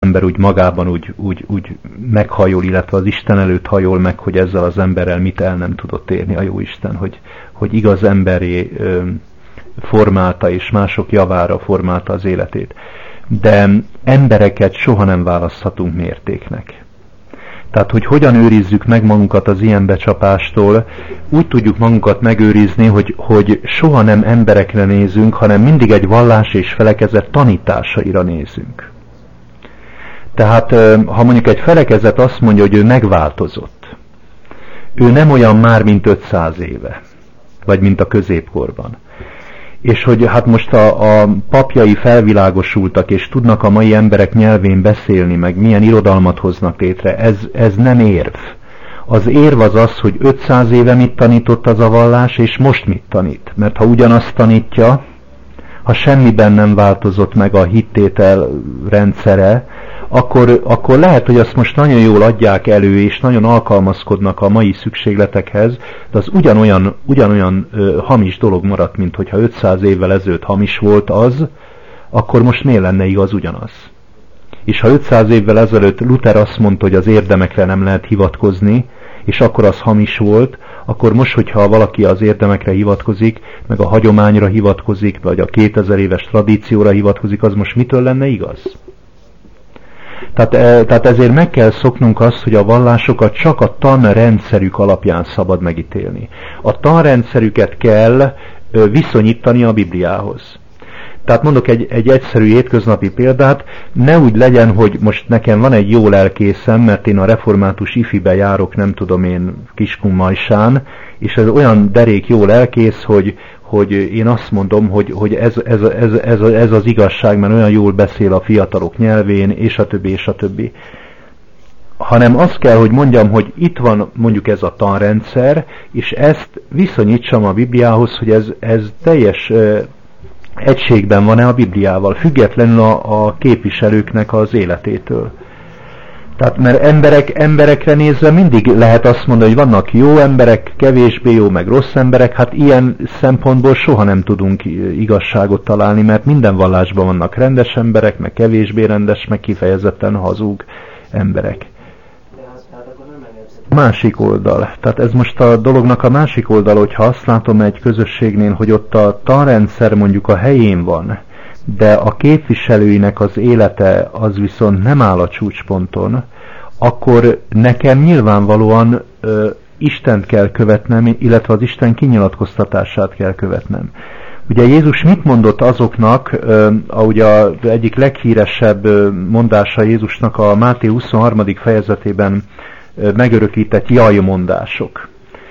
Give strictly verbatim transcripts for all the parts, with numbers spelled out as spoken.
ember úgy magában úgy, úgy, úgy meghajol, illetve az Isten előtt hajol meg, hogy ezzel az emberrel mit el nem tudott érni a Jóisten, hogy, hogy igaz emberé ö, formálta és mások javára formálta az életét. De embereket soha nem választhatunk mértéknek. Tehát, hogy hogyan őrizzük meg magunkat az ilyen becsapástól, úgy tudjuk magunkat megőrizni, hogy, hogy soha nem emberekre nézünk, hanem mindig egy vallás és felekezet tanításaira nézünk. Tehát, ha mondjuk egy felekezet azt mondja, hogy ő megváltozott, ő nem olyan már, mint ötszáz éve, vagy mint a középkorban. És hogy hát most a, a papjai felvilágosultak, és tudnak a mai emberek nyelvén beszélni, meg milyen irodalmat hoznak létre, ez, ez nem érv. Az érv az az, hogy ötszáz éve mit tanított az a vallás, és most mit tanít. Mert ha ugyanazt tanítja, ha semmiben nem változott meg a hittétel rendszere, akkor, akkor lehet, hogy azt most nagyon jól adják elő, és nagyon alkalmazkodnak a mai szükségletekhez, de az ugyanolyan, ugyanolyan ö, hamis dolog maradt, mint hogyha ötszáz évvel ezelőtt hamis volt az, akkor most miért lenne igaz ugyanaz? És ha ötszáz évvel ezelőtt Luther azt mondta, hogy az érdemekre nem lehet hivatkozni, és akkor az hamis volt, akkor most, hogyha valaki az érdemekre hivatkozik, meg a hagyományra hivatkozik, vagy a kétezer éves tradícióra hivatkozik, az most mitől lenne igaz? Tehát, tehát ezért meg kell szoknunk azt, hogy a vallásokat csak a tanrendszerük alapján szabad megítélni. A tanrendszerüket kell viszonyítani a Bibliához. Tehát mondok egy, egy egyszerű hétköznapi példát, ne úgy legyen, hogy most nekem van egy jó lelkészem, mert én a református ifibe járok, nem tudom én, Kiskunmajsán, és ez olyan derék jó lelkész, hogy, hogy én azt mondom, hogy, hogy ez, ez, ez, ez, ez az igazság, mert olyan jól beszél a fiatalok nyelvén, és a többi, és a többi. Hanem azt kell, hogy mondjam, hogy itt van mondjuk ez a tanrendszer, és ezt viszonyítsam a Bibliához, hogy ez, ez teljes egységben van-e a Bibliával, függetlenül a, a képviselőknek az életétől. Tehát, mert emberek, emberekre nézve mindig lehet azt mondani, hogy vannak jó emberek, kevésbé jó, meg rossz emberek, hát ilyen szempontból soha nem tudunk igazságot találni, mert minden vallásban vannak rendes emberek, meg kevésbé rendes, meg kifejezetten hazug emberek. Másik oldal. Tehát ez most a dolognak a másik oldal, hogyha azt látom egy közösségnél, hogy ott a tanrendszer mondjuk a helyén van, de a képviselőinek az élete az viszont nem áll a csúcsponton, akkor nekem nyilvánvalóan ö, Istent kell követnem, illetve az Isten kinyilatkoztatását kell követnem. Ugye Jézus mit mondott azoknak, ö, ahogy az egyik leghíresebb ö, mondása Jézusnak a Máté huszonharmadik fejezetében ö, megörökített jajmondások.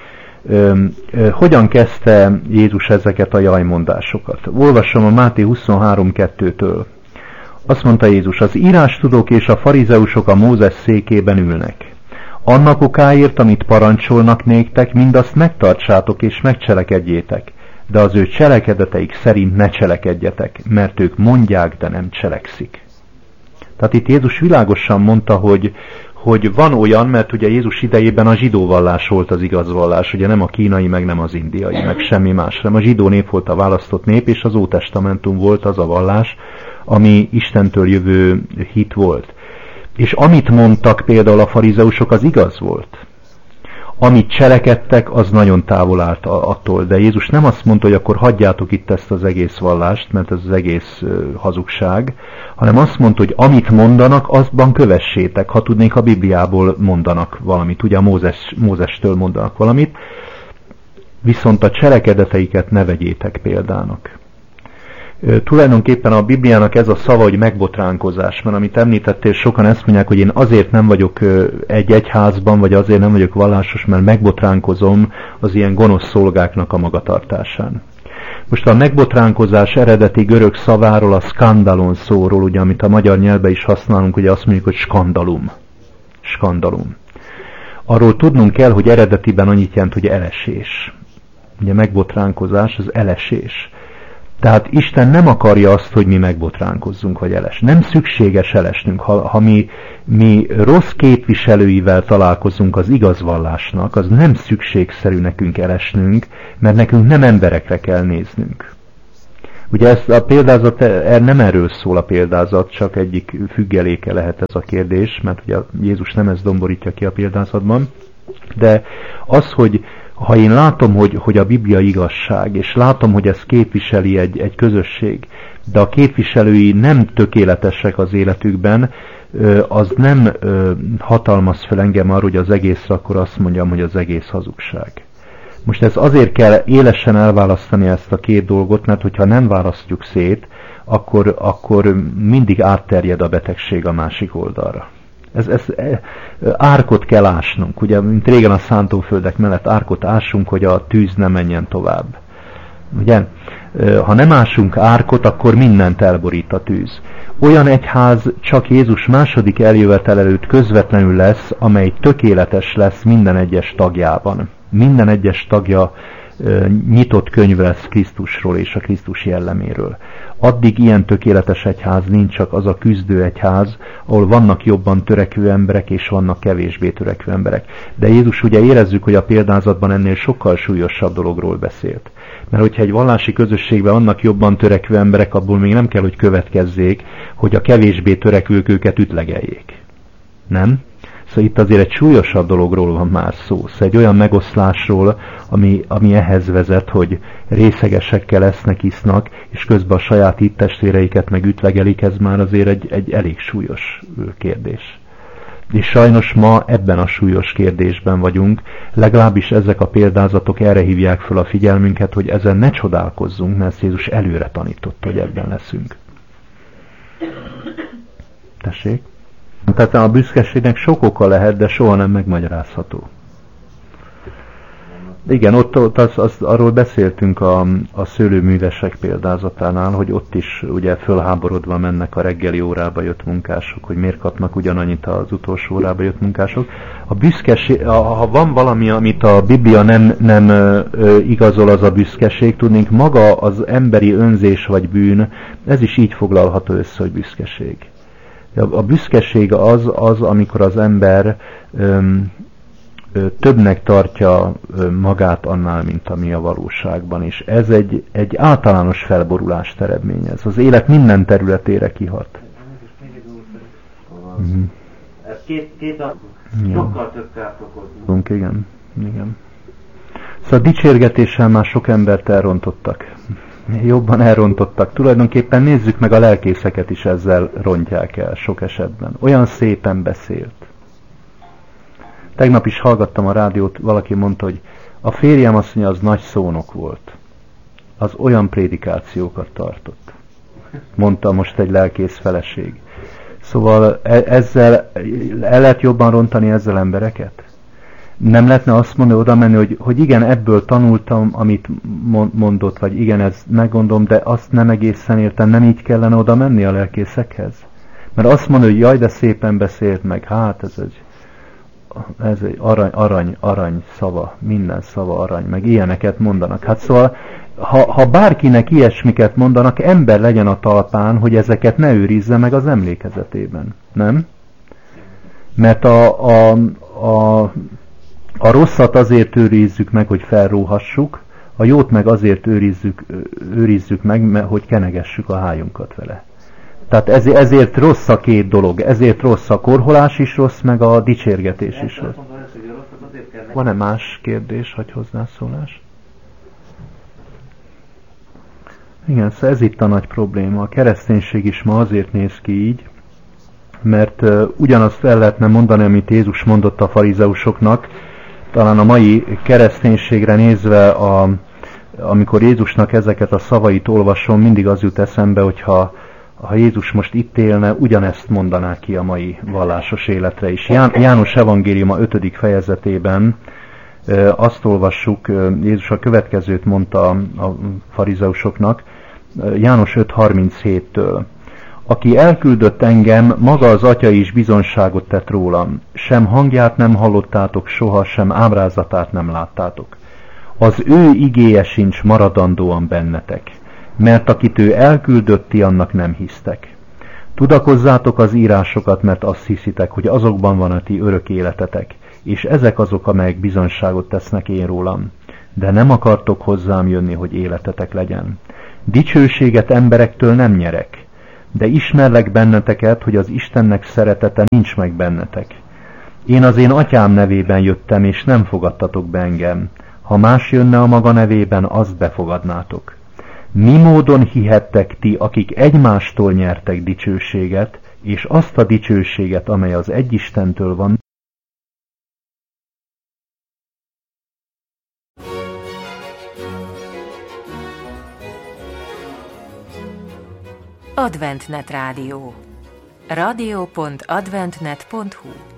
Ö, ö, hogyan kezdte Jézus ezeket a jajmondásokat? Olvasom a Máté huszonhárom kettőtől. Azt mondta Jézus, az írástudók és a farizeusok a Mózes székében ülnek. Annak okáért, amit parancsolnak néktek, mindazt megtartsátok és megcselekedjétek, de az ő cselekedeteik szerint ne cselekedjetek, mert ők mondják, de nem cselekszik. Tehát itt Jézus világosan mondta, hogy hogy van olyan, mert ugye Jézus idejében a zsidó vallás volt az igaz vallás, ugye nem a kínai, meg nem az indiai, meg semmi más, hanem a zsidó nép volt a választott nép, és az Ótestamentum volt az a vallás, ami Istentől jövő hit volt. És amit mondtak például a farizeusok, az igaz volt. Amit cselekedtek, az nagyon távol állt attól, de Jézus nem azt mondta, hogy akkor hagyjátok itt ezt az egész vallást, mert ez az egész uh, hazugság, hanem azt mondta, hogy amit mondanak, azban kövessétek, ha tudnék, a Bibliából mondanak valamit, ugye a Mózes, Mózestől mondanak valamit, viszont a cselekedeteiket ne vegyétek példának. Tulajdonképpen a Bibliának ez a szava, hogy megbotránkozás, mert amit említettél, sokan ezt mondják, hogy én azért nem vagyok egy egyházban, vagy azért nem vagyok vallásos, mert megbotránkozom az ilyen gonosz szolgáknak a magatartásán. Most a megbotránkozás eredeti görög szaváról, a skandalon szóról, ugye, amit a magyar nyelvben is használunk, ugye azt mondjuk, hogy skandalum. Skandalum. Arról tudnunk kell, hogy eredetiben annyit jelent, hogy elesés. Ugye megbotránkozás az elesés. Tehát Isten nem akarja azt, hogy mi megbotránkozzunk, vagy eles. Nem szükséges elesnünk. Ha, ha mi, mi rossz képviselőivel találkozunk az igaz vallásnak, az nem szükségszerű nekünk elesnünk, mert nekünk nem emberekre kell néznünk. Ugye ez a példázat nem erről szól a példázat, csak egyik függeléke lehet ez a kérdés, mert ugye Jézus nem ezt domborítja ki a példázatban, de az, hogy ha én látom, hogy, hogy a Biblia igazság, és látom, hogy ez képviseli egy, egy közösség, de a képviselői nem tökéletesek az életükben, az nem hatalmaz fel engem arra, hogy az egészre akkor azt mondjam, hogy az egész hazugság. Most ez azért kell élesen elválasztani ezt a két dolgot, mert hogyha nem választjuk szét, akkor, akkor mindig átterjed a betegség a másik oldalra. Ez, ez, árkot kell ásnunk, ugye, mint régen a szántóföldek mellett árkot ásunk, hogy a tűz ne menjen tovább. Ugye? Ha nem ásunk árkot, akkor mindent elborít a tűz. Olyan egyház csak Jézus második eljövetel előtt közvetlenül lesz, amely tökéletes lesz minden egyes tagjában. Minden egyes tagja nyitott könyv lesz Krisztusról és a Krisztus jelleméről. Addig ilyen tökéletes egyház nincs, csak az a küzdő egyház, ahol vannak jobban törekvő emberek és vannak kevésbé törekvő emberek. De Jézus ugye érezzük, hogy a példázatban ennél sokkal súlyosabb dologról beszélt. Mert hogyha egy vallási közösségben vannak jobban törekvő emberek, abból még nem kell, hogy következzék, hogy a kevésbé törekvők őket ütlegeljék. Nem? Szóval itt azért egy súlyosabb dologról van már szó. Szóval egy olyan megoszlásról, ami, ami ehhez vezet, hogy részegesekkel esznek, isznak, és közben a saját hittestvéreiket meg ütlegelik, ez már azért egy, egy elég súlyos kérdés. És sajnos ma ebben a súlyos kérdésben vagyunk, legalábbis ezek a példázatok erre hívják fel a figyelmünket, hogy ezen ne csodálkozzunk, mert Jézus előre tanította, hogy ebben leszünk. Tessék? Tehát a büszkeségnek sok oka lehet, de soha nem megmagyarázható. Igen, ott, ott az, az, arról beszéltünk a, a szőlőművesek példázatánál, hogy ott is ugye fölháborodva mennek a reggeli órába jött munkások, hogy miért kapnak ugyanannyit az utolsó órába jött munkások. A büszkeség, ha van valami, amit a Biblia nem, nem ö, igazol, az a büszkeség, tudnénk, maga az emberi önzés vagy bűn, ez is így foglalható össze, hogy büszkeség. A büszkeség az, az, amikor az ember öm, ö, többnek tartja ö, magát annál, mint ami a valóságban. És ez egy, egy általános felborulást eredményez. Az élet minden területére kihat. Mm-hmm. Ez két, két sokkal több kárt okoz. Igen, igen. Szóval a dicsérgetéssel már sok embert elrontottak. Jobban elrontottak. Tulajdonképpen nézzük meg, a lelkészeket is ezzel rontják el sok esetben. Olyan szépen beszélt. Tegnap is hallgattam a rádiót, valaki mondta, hogy a férjem azt mondja, az nagy szónok volt. Az olyan prédikációkat tartott. Mondta most egy lelkész feleség. Szóval ezzel el lehet jobban rontani ezzel embereket? Nem lehetne azt mondani, oda menni, hogy, hogy igen, ebből tanultam, amit mondott, vagy igen, ez meggondolom, de azt nem egészen értem, nem így kellene oda menni a lelkészekhez? Mert azt mondja, hogy jaj, de szépen beszélt meg, hát ez egy, ez egy arany, arany, arany szava, minden szava arany, meg ilyeneket mondanak. Hát szóval, ha, ha bárkinek ilyesmiket mondanak, ember legyen a talpán, hogy ezeket ne őrizze meg az emlékezetében, nem? Mert a, a, a A rosszat azért őrizzük meg, hogy felróhassuk, a jót meg azért őrizzük, őrizzük meg, hogy kenegessük a hájunkat vele. Tehát ezért, ezért rossz a két dolog, ezért rossz a korholás is rossz, meg a dicsérgetés is rossz. Van-e más kérdés, vagy hozzászólás? Igen, szóval ez itt a nagy probléma. A kereszténység is ma azért néz ki így, mert uh, ugyanazt el lehetne mondani, amit Jézus mondott a farizeusoknak. Talán a mai kereszténységre nézve, a, amikor Jézusnak ezeket a szavait olvasom, mindig az jut eszembe, hogyha ha Jézus most itt élne, ugyanezt mondaná ki a mai vallásos életre is. Ján, János evangéliuma ötödik fejezetében e, azt olvassuk, Jézus a következőt mondta a farizeusoknak, János öt harminchéttől. Aki elküldött engem, maga az Atya is bizonságot tett rólam. Sem hangját nem hallottátok soha, sem ábrázatát nem láttátok. Az ő igéje sincs maradandóan bennetek, mert akit ő elküldött, ti annak nem hisztek. Tudakozzátok az írásokat, mert azt hiszitek, hogy azokban van a ti örök életetek, és ezek azok, amelyek bizonságot tesznek én rólam. De nem akartok hozzám jönni, hogy életetek legyen. Dicsőséget emberektől nem nyerek, de ismerlek benneteket, hogy az Istennek szeretete nincs meg bennetek. Én az én atyám nevében jöttem, és nem fogadtatok be engem. Ha más jönne a maga nevében, azt befogadnátok. Mi módon hihettek ti, akik egymástól nyertek dicsőséget, és azt a dicsőséget, amely az egy Istentől van? Adventnet Rádió. rádió pont adventnet pont hu